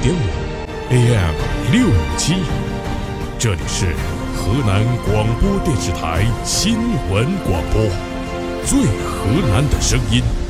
AM657，这里是河南广播电视台新闻广播，最河南的声音。